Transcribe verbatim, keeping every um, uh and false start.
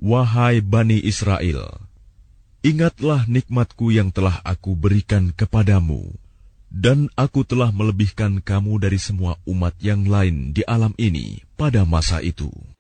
Wahai Bani Israel, ingatlah nikmatku yang telah aku berikan kepadamu, dan aku telah melebihkan kamu dari semua umat yang lain di alam ini pada masa itu.